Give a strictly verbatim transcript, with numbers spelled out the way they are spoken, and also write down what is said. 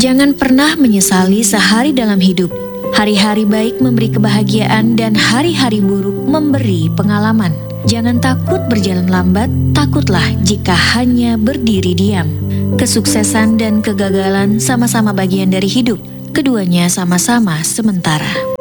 Jangan pernah menyesali sehari dalam hidup. Hari-hari baik memberi kebahagiaan dan hari-hari buruk memberi pengalaman. Jangan takut berjalan lambat, takutlah jika hanya berdiri diam. Kesuksesan dan kegagalan sama-sama bagian dari hidup. Keduanya sama-sama sementara.